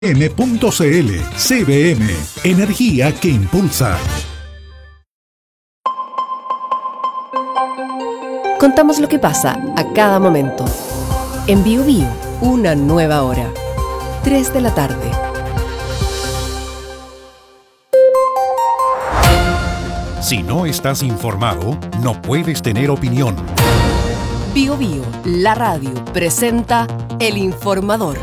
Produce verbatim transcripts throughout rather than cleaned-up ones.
M punto C L. C B M, energía que impulsa. Contamos lo que pasa a cada momento. En Bio Bio, una nueva hora. tres de la tarde. Si no estás informado, no puedes tener opinión. Bio Bio, la radio, presenta El Informador.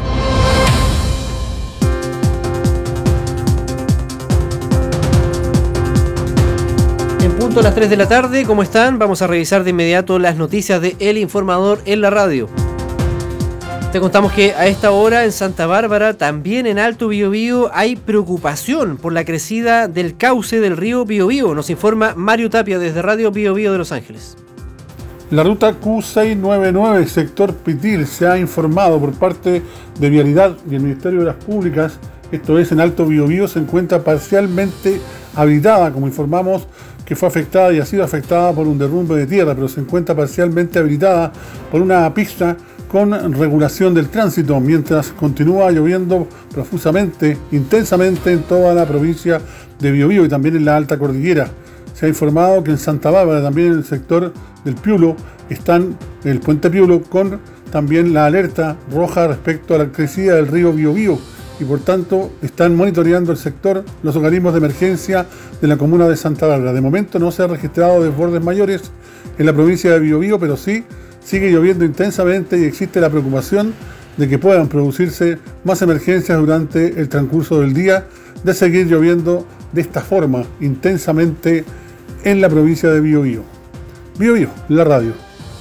En punto a las tres de la tarde, ¿cómo están? Vamos a revisar de inmediato las noticias de El Informador en la radio. Te contamos que a esta hora en Santa Bárbara, también en Alto Biobío, hay preocupación por la crecida del cauce del río Biobío. Nos informa Mario Tapia desde Radio Biobío de Los Ángeles. La ruta Q seiscientos noventa y nueve, sector Pitil, se ha informado por parte de Vialidad y el Ministerio de las Públicas, esto es en Alto Biobío, se encuentra parcialmente habilitada, como informamos que fue afectada y ha sido afectada por un derrumbe de tierra, pero se encuentra parcialmente habilitada por una pista con regulación del tránsito, mientras continúa lloviendo profusamente, intensamente en toda la provincia de Biobío y también en la alta cordillera. Se ha informado que en Santa Bárbara, también en el sector del Piulo, están en el puente Piulo con también la alerta roja respecto a la crecida del río Biobío y por tanto están monitoreando el sector los organismos de emergencia de la comuna de Santa Bárbara. De momento no se ha registrado desbordes mayores en la provincia de Biobío, pero sí sigue lloviendo intensamente y existe la preocupación de que puedan producirse más emergencias durante el transcurso del día, de seguir lloviendo de esta forma intensamente en la provincia de Biobío. Biobío, la radio.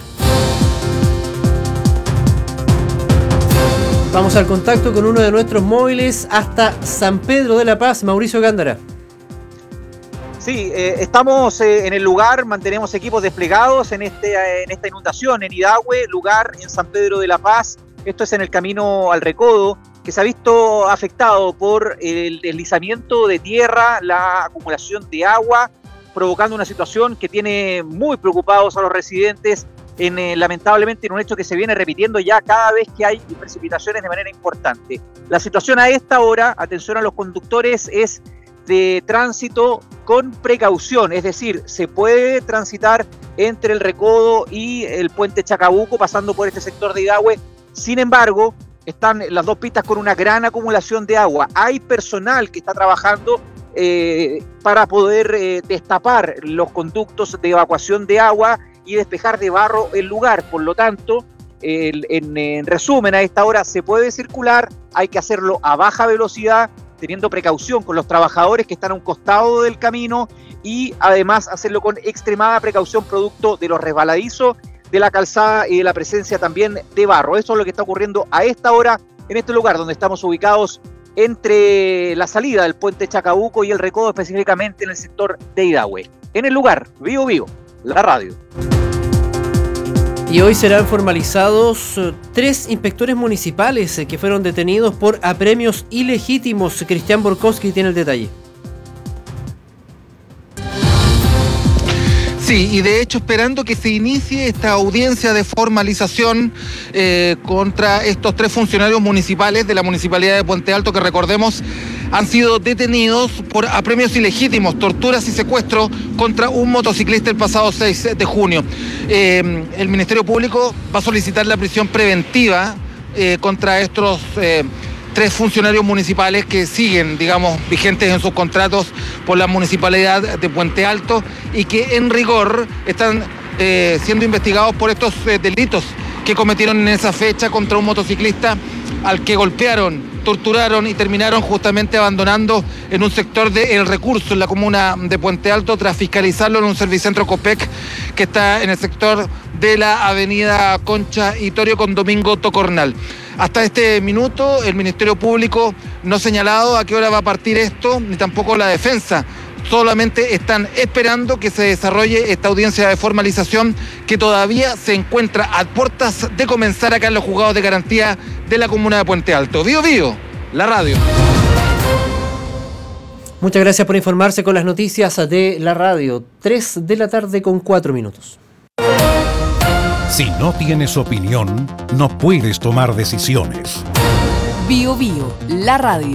Vamos al contacto con uno de nuestros móviles hasta San Pedro de la Paz, Mauricio Gándara. Sí, eh, estamos eh, en el lugar, mantenemos equipos desplegados en, este, eh, en esta inundación en Idahue, lugar en San Pedro de la Paz. Esto es en el camino al Recodo, que se ha visto afectado por el deslizamiento de tierra, la acumulación de agua, provocando una situación que tiene muy preocupados a los residentes, en, eh, lamentablemente en un hecho que se viene repitiendo ya cada vez que hay precipitaciones de manera importante. La situación a esta hora, atención a los conductores, es de tránsito con precaución, es decir, se puede transitar entre el Recodo y el puente Chacabuco pasando por este sector de Idahue. Sin embargo, están las dos pistas con una gran acumulación de agua. Hay personal que está trabajando eh, para poder eh, destapar los conductos de evacuación de agua y despejar de barro el lugar. Por lo tanto, eh, en, en resumen, a esta hora se puede circular, hay que hacerlo a baja velocidad, teniendo precaución con los trabajadores que están a un costado del camino y además hacerlo con extremada precaución producto de los resbaladizos de la calzada y de la presencia también de barro. Eso es lo que está ocurriendo a esta hora en este lugar donde estamos ubicados entre la salida del puente Chacabuco y el Recodo, específicamente en el sector de Idahue. En el lugar, Bio Bio, la radio. Y hoy serán formalizados uh, tres inspectores municipales eh, que fueron detenidos por apremios ilegítimos. Cristian Borkowski tiene el detalle. Sí, y de hecho esperando que se inicie esta audiencia de formalización eh, contra estos tres funcionarios municipales de la Municipalidad de Puente Alto, que recordemos han sido detenidos por apremios ilegítimos, torturas y secuestro contra un motociclista el pasado seis de junio. Eh, el Ministerio Público va a solicitar la prisión preventiva eh, contra estos eh, tres funcionarios municipales que siguen, digamos, vigentes en sus contratos por la Municipalidad de Puente Alto y que en rigor están eh, siendo investigados por estos eh, delitos que cometieron en esa fecha contra un motociclista al que golpearon, torturaron y terminaron justamente abandonando en un sector de El Recurso, en la comuna de Puente Alto, tras fiscalizarlo en un servicentro Copec que está en el sector de la avenida Concha y Torio con Domingo Tocornal. Hasta este minuto el Ministerio Público no ha señalado a qué hora va a partir esto, ni tampoco la defensa. Solamente están esperando que se desarrolle esta audiencia de formalización que todavía se encuentra a puertas de comenzar acá en los juzgados de garantía de la comuna de Puente Alto. Bio Bio, la radio. Muchas gracias por informarse con las noticias de la radio. tres de la tarde con cuatro minutos. Si no tienes opinión, no puedes tomar decisiones. Bio Bio, la radio.